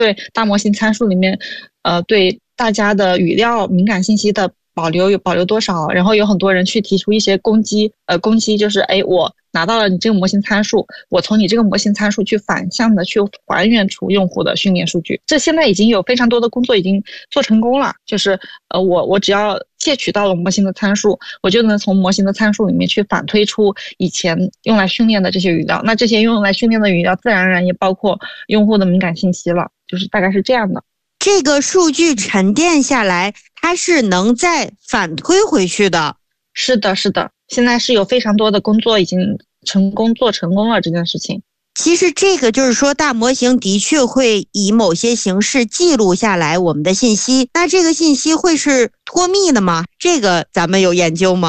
对大模型参数里面，对大家的语料敏感信息的保留多少，然后有很多人去提出一些攻击就是我拿到了你这个模型参数，我从你这个模型参数去反向的去还原出用户的训练数据。这现在已经有非常多的工作已经做成功了，就是我只要窃取到了模型的参数，我就能从模型的参数里面去反推出以前用来训练的这些语料，那这些用来训练的语料自然而然也包括用户的敏感信息了，就是大概是这样的。 这个数据沉淀下来，它是能再反推回去的。 是的，现在是有非常多的工作已经做成功了这件事情。 其实这个就是说，大模型的确会以某些形式记录下来我们的信息，那这个信息会是脱密的吗？这个咱们有研究吗？